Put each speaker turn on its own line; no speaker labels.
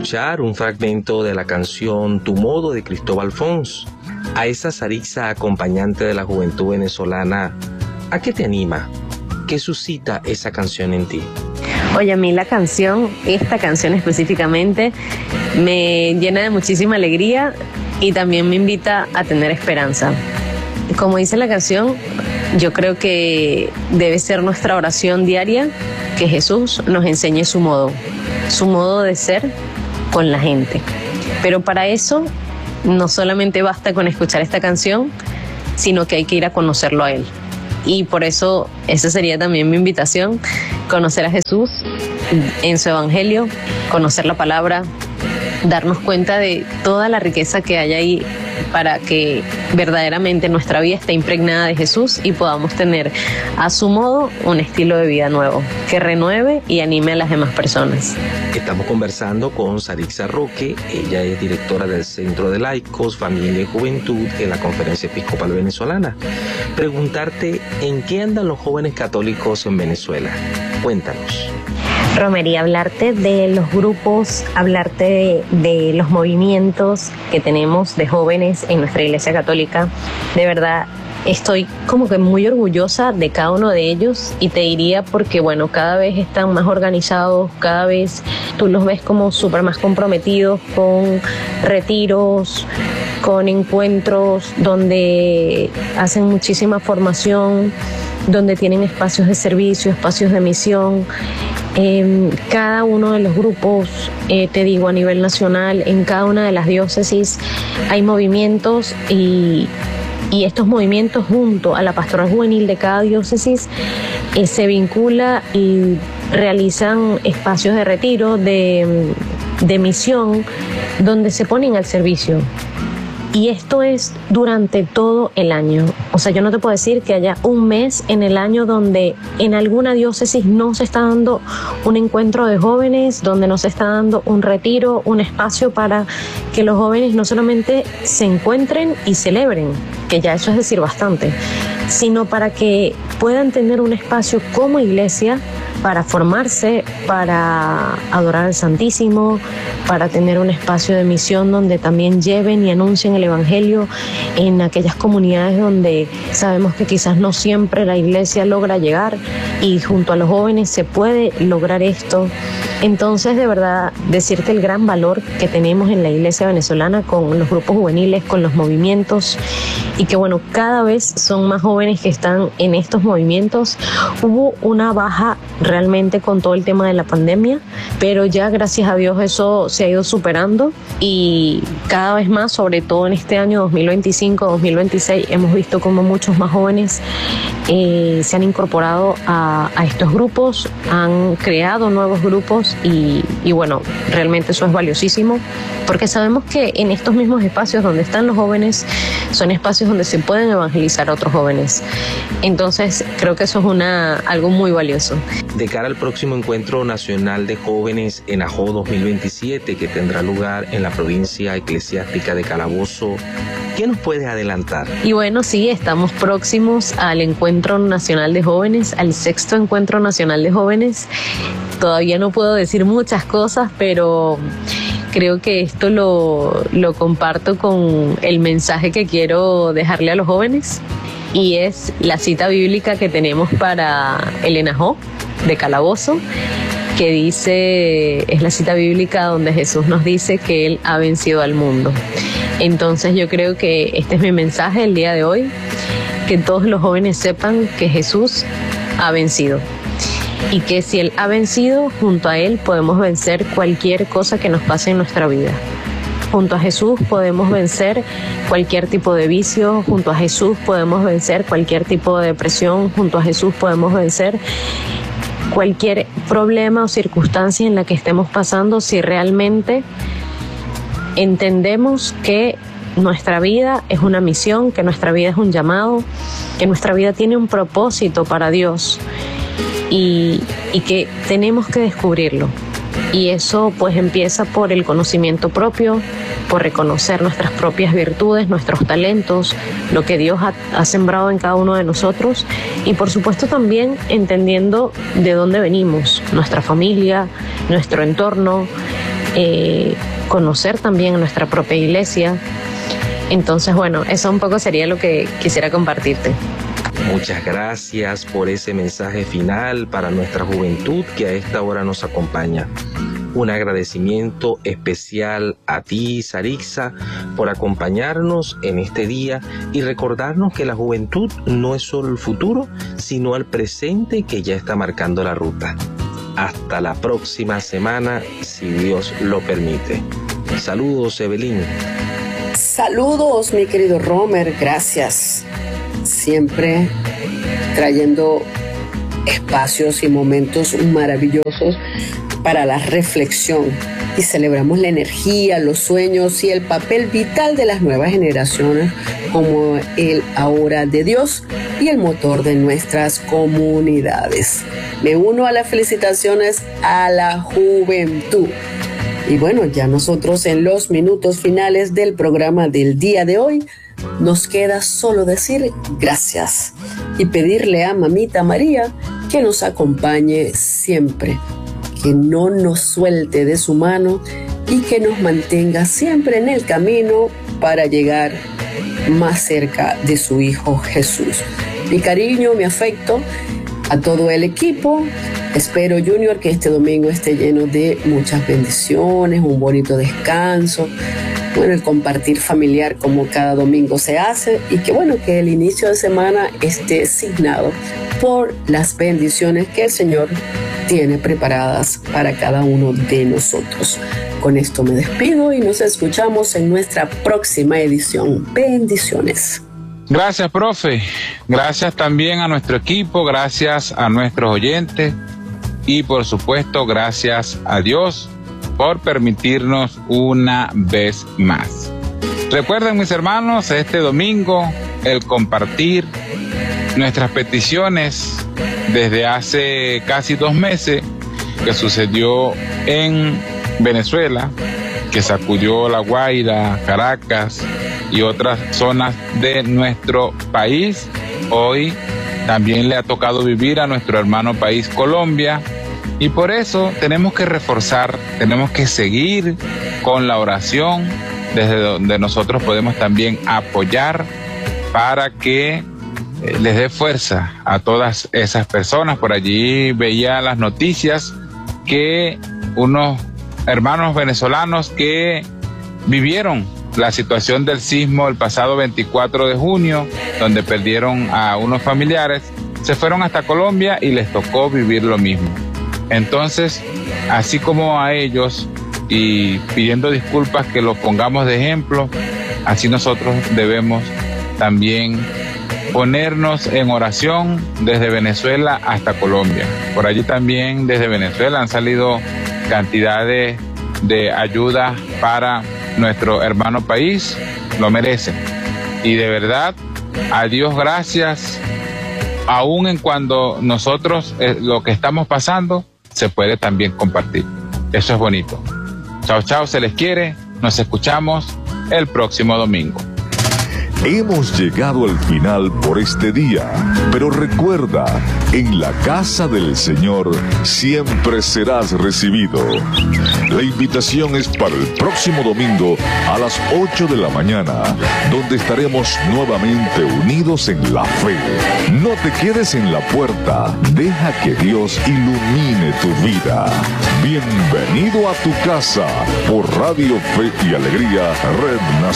escuchar un fragmento de la canción Tu Modo de Cristóbal Fons. A esa Saritza acompañante de la juventud venezolana, ¿a qué te anima? ¿Qué suscita esa canción en ti?
Oye, a mí esta canción específicamente, me llena de muchísima alegría y también me invita a tener esperanza. Como dice la canción, yo creo que debe ser nuestra oración diaria que Jesús nos enseñe su modo de ser con la gente. Pero para eso no solamente basta con escuchar esta canción, sino que hay que ir a conocerlo a Él. Y por eso esa sería también mi invitación, conocer a Jesús en su Evangelio, conocer la palabra, darnos cuenta de toda la riqueza que hay ahí para que verdaderamente nuestra vida esté impregnada de Jesús y podamos tener a su modo un estilo de vida nuevo, que renueve y anime a las demás personas.
Estamos conversando con Saritza Roque. Ella es directora del Centro de Laicos, Familia y Juventud en la Conferencia Episcopal Venezolana. Preguntarte, ¿en qué andan los jóvenes católicos en Venezuela? Cuéntanos.
Romería, hablarte de los grupos, hablarte de los movimientos que tenemos de jóvenes en nuestra Iglesia Católica. De verdad, estoy como que muy orgullosa de cada uno de ellos y te diría porque, bueno, cada vez están más organizados, cada vez tú los ves como súper más comprometidos con retiros, con encuentros donde hacen muchísima formación, donde tienen espacios de servicio, espacios de misión. Cada uno de los grupos, te digo, a nivel nacional, en cada una de las diócesis hay movimientos y estos movimientos junto a la pastoral juvenil de cada diócesis se vincula y realizan espacios de retiro, de misión, donde se ponen al servicio. Y esto es durante todo el año. O sea, yo no te puedo decir que haya un mes en el año donde en alguna diócesis no se está dando un encuentro de jóvenes, donde no se está dando un retiro, un espacio para que los jóvenes no solamente se encuentren y celebren, que ya eso es decir bastante, sino para que puedan tener un espacio como iglesia para formarse, para adorar al Santísimo, para tener un espacio de misión donde también lleven y anuncien el Evangelio en aquellas comunidades donde sabemos que quizás no siempre la iglesia logra llegar y junto a los jóvenes se puede lograr esto. Entonces, de verdad, decirte el gran valor que tenemos en la iglesia venezolana con los grupos juveniles, con los movimientos y que, bueno, cada vez son más jóvenes que están en estos movimientos. Hubo una baja realmente con todo el tema de la pandemia, pero ya gracias a Dios eso se ha ido superando y cada vez más, sobre todo en este año 2025-2026, hemos visto como muchos más jóvenes se han incorporado a estos grupos, han creado nuevos grupos y bueno, realmente eso es valiosísimo porque sabemos que en estos mismos espacios donde están los jóvenes son espacios donde se pueden evangelizar a otros jóvenes. Entonces creo que eso es algo muy valioso.
De cara al próximo Encuentro Nacional de Jóvenes en Ajo 2027 que tendrá lugar en la provincia eclesiástica de Calabozo, ¿qué nos puedes adelantar?
Y bueno, sí, estamos próximos al Encuentro Nacional de Jóvenes, al 6º Encuentro Nacional de Jóvenes. Todavía no puedo decir muchas cosas, pero creo que esto lo comparto con el mensaje que quiero dejarle a los jóvenes y es la cita bíblica que tenemos para el Enajó de Calabozo, que dice, es la cita bíblica donde Jesús nos dice que Él ha vencido al mundo. Entonces yo creo que este es mi mensaje el día de hoy, que todos los jóvenes sepan que Jesús ha vencido y que si Él ha vencido, junto a Él podemos vencer cualquier cosa que nos pase en nuestra vida. Junto a Jesús podemos vencer cualquier tipo de vicio, junto a Jesús podemos vencer cualquier tipo de depresión, junto a Jesús podemos vencer cualquier problema o circunstancia en la que estemos pasando si realmente entendemos que nuestra vida es una misión, que nuestra vida es un llamado, que nuestra vida tiene un propósito para Dios y que tenemos que descubrirlo. Y eso pues empieza por el conocimiento propio, por reconocer nuestras propias virtudes, nuestros talentos, lo que Dios ha sembrado en cada uno de nosotros y por supuesto también entendiendo de dónde venimos, nuestra familia, nuestro entorno, conocer también nuestra propia iglesia. Entonces, bueno, eso un poco sería lo que quisiera compartirte.
Muchas gracias por ese mensaje final para nuestra juventud que a esta hora nos acompaña. Un agradecimiento especial a ti, Sarixa, por acompañarnos en este día y recordarnos que la juventud no es solo el futuro, sino el presente que ya está marcando la ruta. Hasta la próxima semana, si Dios lo permite. Saludos, Evelyn.
Saludos, mi querido Romer, gracias. Siempre trayendo espacios y momentos maravillosos para la reflexión, y celebramos la energía, los sueños y el papel vital de las nuevas generaciones como el ahora de Dios y el motor de nuestras comunidades. Me uno a las felicitaciones a la juventud. Y bueno, ya nosotros en los minutos finales del programa del día de hoy nos queda solo decir gracias y pedirle a Mamita María que nos acompañe siempre, que no nos suelte de su mano y que nos mantenga siempre en el camino para llegar más cerca de su Hijo Jesús. Mi cariño, mi afecto a todo el equipo. Espero, Junior, que este domingo esté lleno de muchas bendiciones, un bonito descanso, bueno, el compartir familiar como cada domingo se hace, y que bueno, que el inicio de semana esté signado por las bendiciones que el Señor tiene preparadas para cada uno de nosotros. Con esto me despido y nos escuchamos en nuestra próxima edición. Bendiciones.
Gracias, profe. Gracias también a nuestro equipo, gracias a nuestros oyentes y por supuesto gracias a Dios por permitirnos una vez más. Recuerden, mis hermanos, este domingo el compartir nuestras peticiones desde hace casi 2 meses que sucedió en Venezuela, que sacudió La Guaira, Caracas y otras zonas de nuestro país. Hoy también le ha tocado vivir a nuestro hermano país Colombia, y por eso tenemos que reforzar, tenemos que seguir con la oración, desde donde nosotros podemos también apoyar para que les dé fuerza a todas esas personas. Por allí veía las noticias que unos hermanos venezolanos que vivieron la situación del sismo el pasado 24 de junio, donde perdieron a unos familiares, se fueron hasta Colombia y les tocó vivir lo mismo. Entonces, así como a ellos, y pidiendo disculpas que los pongamos de ejemplo, así nosotros debemos también ponernos en oración desde Venezuela hasta Colombia. Por allí también desde Venezuela han salido cantidades de ayuda para nuestro hermano país, lo merecen. Y de verdad, a Dios gracias, aún en cuando nosotros lo que estamos pasando se puede también compartir. Eso es bonito. Chao, chao, se les quiere. Nos escuchamos el próximo domingo.
Hemos llegado al final por este día, pero recuerda, en la casa del Señor siempre serás recibido. La invitación es para el próximo domingo a las 8 de la mañana, donde estaremos nuevamente unidos en la fe. No te quedes en la puerta, deja que Dios ilumine tu vida. Bienvenido a tu casa por Radio Fe y Alegría, Red Nacional.